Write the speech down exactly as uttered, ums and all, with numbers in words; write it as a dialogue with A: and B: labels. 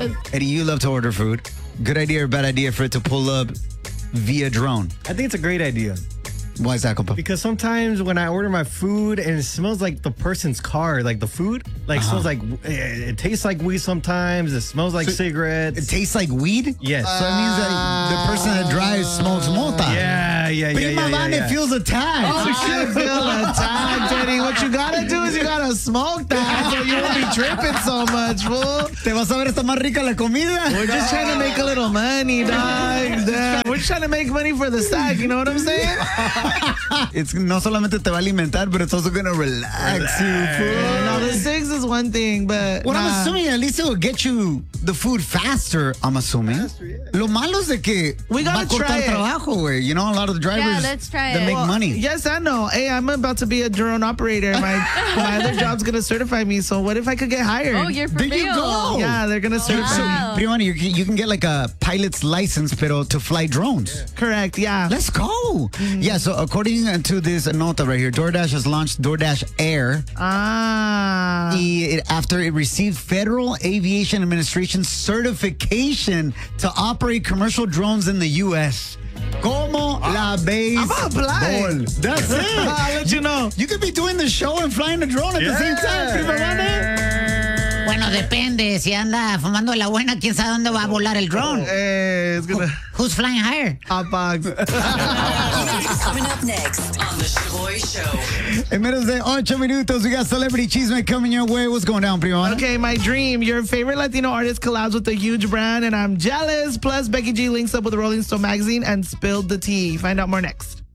A: Eddie, you love to order food. Good idea or bad idea for it to pull up via drone?
B: I think it's a great idea.
A: Why is that, compa?
B: Because sometimes when I order my food and it smells like the person's car, like the food, like
A: Uh-huh.
B: smells like, it, it tastes like weed sometimes. It smells like
A: So
B: cigarettes.
A: It tastes like weed?
B: Yes.
A: So it means that the person that drives smokes mota.
B: Yeah, yeah, yeah,
A: Prima
B: yeah, yeah,
A: Vane
B: yeah.
A: feels attacked.
C: Oh, shit, feel attacked, Eddie. What you gotta do is you gotta smoke that so you won't be tripping so much, fool.
A: Te vas a ver esta más rica la comida.
C: We're just trying to make a little money, dog. Damn. We're just trying to make money for the stack, you know what I'm saying?
A: It's no solamente te va a alimentar, but it's also gonna relax, you, fool.
C: No, the six is one thing, but
A: Well,
C: nah.
A: I'm assuming at least it will get you the food faster, I'm assuming. Lo malo es de que
C: We
A: va a
C: gotta
A: cortar
C: try it.
A: trabajo, güey. You know, a lot of the drivers
D: Yeah, let's try
A: that
D: it.
A: make
C: Well,
A: money.
C: Yes, I know. Hey, I'm about to be a drone operator. My my other job's gonna certify me. So what if I could get hired?
D: Oh, you're for
A: There you
D: real.
A: go.
C: Yeah, they're gonna certify
D: Wow.
C: me.
A: Primani, you, can- you can get like a pilot's license, pero to fly drones.
C: Correct. Yeah.
A: Let's go. Yeah, so according to this nota right here, DoorDash has launched DoorDash Air
C: Ah.
A: y- after it received Federal Aviation Administration certification to operate commercial drones in the U S. Como la base.
C: I'm gonna apply.
A: That's it.
C: I'll let you know.
A: You could be doing the show and flying the drone at the same time, Prima Vane.
E: Bueno, depende. Si anda fumando la buena, quién sabe dónde va a volar el drone.
C: Hey, it's gonna
E: Who's flying higher?
C: hot box.
F: Coming up next on the Shaboy Show.
A: En menos de ocho minutos, we got Celebrity Chisme coming your way. What's going down, Prima Vane?
C: Okay, my dream. Your favorite Latino artist collabs with a huge brand, and I'm jealous. Plus, Becky G links up with Rolling Stone magazine and spilled the tea. Find out more next.